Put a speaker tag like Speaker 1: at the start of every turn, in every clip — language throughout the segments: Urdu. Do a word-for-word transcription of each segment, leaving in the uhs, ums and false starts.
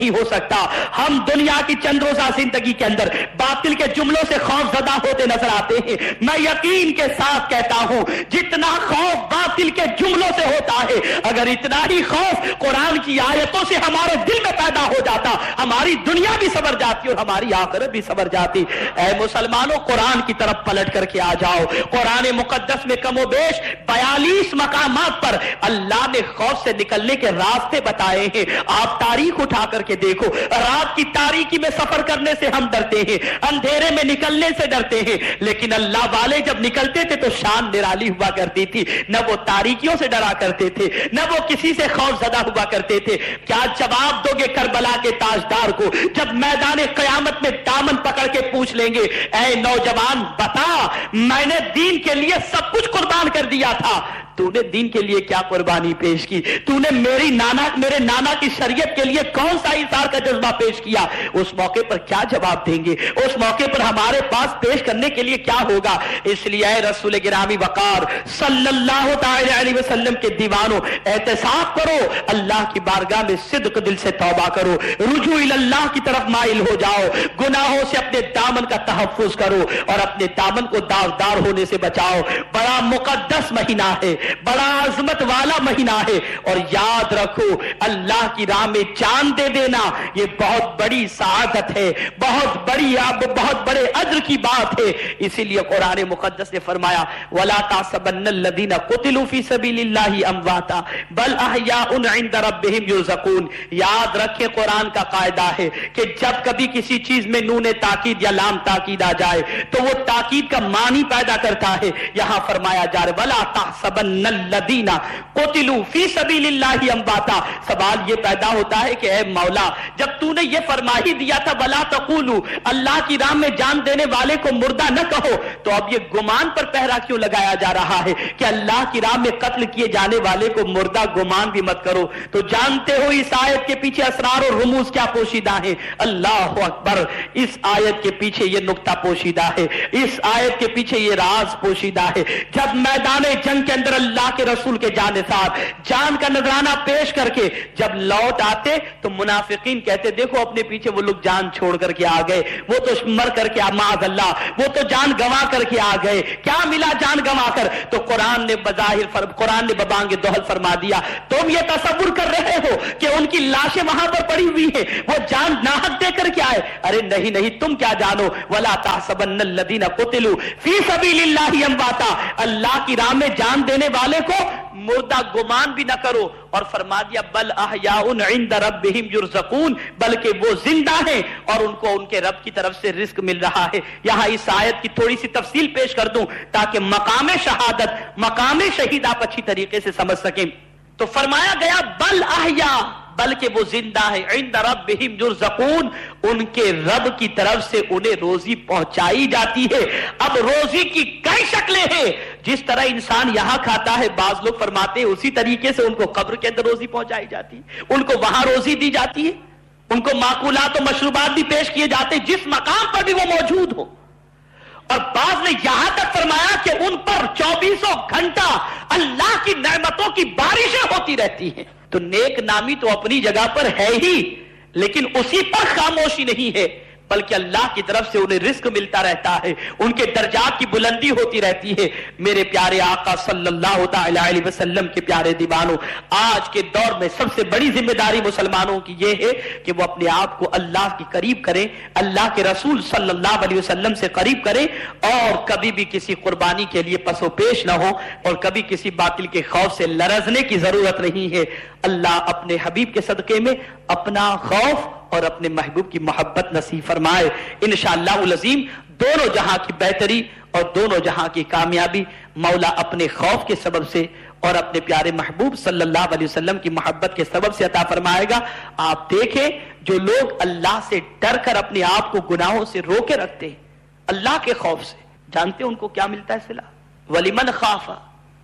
Speaker 1: نہیں ہو سکتا. ہم دنیا کی چند روزہ زندگی کے اندر باطل کے جملوں سے خوف زدہ ہوتے نظر آتے ہیں. میں یقین کے ساتھ کہتا ہوں جتنا خوف باطل کے جملوں سے ہوتا ہے, اگر اتنا ہی خوف قرآن کی آیتوں سے ہمارے دل میں پیدا ہو جاتا, ہماری دنیا بھی سنور جاتی اور ہماری آخرت بھی سنور جاتی. اے مسلمانوں, قرآن کی طرف پلٹ کر کے آ جاؤ. قرآن مقدس میں کم و بیش بیالیس مقامات پر اللہ نے خوف سے نکلنے کے راستے بتائے ہیں. آپ تاریخ اٹھا کر کے دیکھو, رات کی تاریکی میں سفر کرنے سے ہم ڈرتے ہیں, اندھیرے میں نکلنے سے ڈرتے ہیں, لیکن اللہ والے جب نکلتے تھے تو شان نرالی ہوا کرتی تھی. نہ وہ تاریکیوں سے ڈرا کرتے تھے, نہ وہ کسی سے خوف زدہ ہوا کرتے تھے. کیا جواب دو گے کربلا کے تاجدار کو جب میدان قیامت میں دامن پکڑ کے پوچھ لیں گے, اے نوجوان بتا, میں نے دین کے لیے سب کچھ قربان کر دیا تھا, تو نے دین کے لیے کیا قربانی پیش کی؟ تو نے میری نانا میرے نانا کی شریعت کے لیے کون سا ایثار کا جذبہ پیش کیا؟ اس موقع پر کیا جواب دیں گے؟ اس موقع پر ہمارے پاس پیش کرنے کے لیے کیا ہوگا؟ اس لیے اے رسول گرامی وقار صلی اللہ تعالی علیہ وسلم کے دیوانوں, احتساب کرو, اللہ کی بارگاہ میں صدق دل سے توبہ کرو, رجوع اللہ کی طرف مائل ہو جاؤ, گناہوں سے اپنے دامن کا تحفظ کرو اور اپنے دامن کو داغدار ہونے سے بچاؤ. بڑا مقدس مہینہ ہے, بڑا عظمت والا مہینہ ہے, اور یاد رکھو اللہ کی راہ میں جان دے دینا یہ بہت بڑی سعادت ہے, بہت بڑی بہت بڑے اجر کی بات ہے. اسی لیے قرآن مقدس نے فرمایا وَلَا تَحْسَبَنَّ الَّذِينَ قُتِلُوا فِي سَبِيلِ اللَّهِ أَمْوَاتًا بَلْ أَحْيَاءٌ عِندَ رَبِّهِمْ يُرْزَقُونَ. یاد رکھیں قرآن کا قاعدہ ہے کہ جب کبھی کسی چیز میں نون تاکید یا لام تاکید آ جائے تو وہ تاکید کا معنی پیدا کرتا ہے. یہاں فرمایا جا رہا وَلَا تَحْسَبَنَّ الَّذِينَ قُتِلُوا فِي سَبِيلِ اللَّهِ أَمْوَاتًا. سوال یہ پیدا ہوتا ہے کہ اے مولا, جب تو نے یہ فرما ہی دیا تھا وَلَا تَقُولُوا, اللہ کی راہ میں جان دینے والے کو مردہ نہ کہو, تو اب یہ گمان پر پہرا کیوں لگایا جا رہا ہے کہ اللہ کی راہ میں قتل کیے جانے والے کو مردہ گمان بھی مت کرو؟ تو جانتے ہو اس آیت کے پیچھے اسرار اور رموز کیا پوشیدہ ہیں. اللہ اکبر, اس آیت کے پیچھے یہ نقطہ پوشیدہ ہے, اس آیت کے پیچھے یہ راز پوشیدہ ہے. جب میدان جنگ کے اندر اللہ کے رسول کے جانثار جان کا نذرانہ پیش کر کے جب لوٹ آتے تو منافقین کہتے دیکھو اپنے پیچھے وہ لوگ جان چھوڑ کر کے آ گئے, وہ تو مر کر کے معاذ اللہ, وہ تو جان گنوا کر کے آ گئے, کیا ملا جان گنوا کر؟ تو قرآن نے بظاہر قرآن نے ببانگ دوہل فرما دیا تم یہ تصور کر رہے ہو کہ ان کی لاشیں وہاں پر پڑی ہوئی ہیں, وہ جان ناحق دے کر کے آئے. ارے نہیں نہیں, تم کیا جانو, وَلَا تَحْسَبَنَّ الَّذِينَ قُتِلُوا فِي سَبِيلِ اللَّهِ أَمْوَاتًا, اللہ کی راہ میں جان دینے والے کو مردہ گمان بھی نہ کرو. اور فرما دیا بل احیاء عند ربہم یرزقون, بلکہ وہ زندہ ہیں اور ان کو ان کے رب کی طرف سے رزق مل رہا ہے. یہاں اس آیت کی تھوڑی سی تفصیل پیش کر دوں تاکہ مقام شہادت, مقام شہید آپ اچھی طریقے سے سمجھ سکیں. تو فرمایا گیا بل احیاء, بلکہ وہ زندہ ہے, عند ربہم یرزقون, ان کے رب کی طرف سے انہیں روزی پہنچائی جاتی ہے. اب روزی کی کئی شکلیں ہیں, جس طرح انسان یہاں کھاتا ہے, بعض لوگ فرماتے ہیں اسی طریقے سے ان کو قبر کے اندر روزی پہنچائی جاتی ہے, ان کو وہاں روزی دی جاتی ہے, ان کو معقولات و مشروبات بھی پیش کیے جاتے ہیں جس مقام پر بھی وہ موجود ہو. اور بعض نے یہاں تک فرمایا کہ ان پر چوبیسوں گھنٹہ اللہ کی نعمتوں کی بارشیں ہوتی رہتی ہیں. تو نیک نامی تو اپنی جگہ پر ہے ہی, لیکن اسی پر خاموشی نہیں ہے, بلکہ اللہ کی طرف سے انہیں رزق ملتا رہتا ہے, ان کے درجات کی بلندی ہوتی رہتی ہے. میرے پیارے آقا صلی اللہ تعالی علیہ وسلم کے پیارے دیوانوں, آج کے دور میں سب سے بڑی ذمہ داری مسلمانوں کی یہ ہے کہ وہ اپنے آپ کو اللہ کے قریب کریں, اللہ کے رسول صلی اللہ علیہ وسلم سے قریب کریں, اور کبھی بھی کسی قربانی کے لیے پس و پیش نہ ہو, اور کبھی کسی باطل کے خوف سے لرزنے کی ضرورت نہیں ہے. اللہ اپنے حبیب کے صدقے میں اپنا خوف اور اپنے محبوب کی محبت نصیب فرمائے. انشاءاللہ العظیم دونوں جہاں کی بہتری اور دونوں جہاں کی کامیابی مولا اپنے خوف کے سبب سے اور اپنے پیارے محبوب صلی اللہ علیہ وسلم کی محبت کے سبب سے عطا فرمائے گا. آپ دیکھیں جو لوگ اللہ سے ڈر کر اپنے آپ کو گناہوں سے روکے رکھتے ہیں اللہ کے خوف سے, جانتے ہیں ان کو کیا ملتا ہے صلہ؟ وَلِمَنْ خَافَ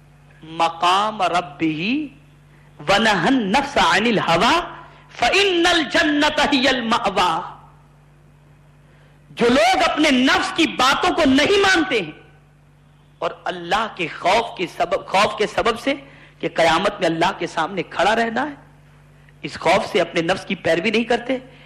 Speaker 1: مَقَامَ رَبِّهِ وَنَهَى النَّفْسَ عَنِ الْهَوَىٰ فَإِنَّ الْجَنَّةَ هِيَ الْمَأْوَىٰ. جو لوگ اپنے نفس کی باتوں کو نہیں مانتے ہیں اور اللہ کے خوف کے سبب خوف کے سبب سے کہ قیامت میں اللہ کے سامنے کھڑا رہنا ہے, اس خوف سے اپنے نفس کی پیروی نہیں کرتے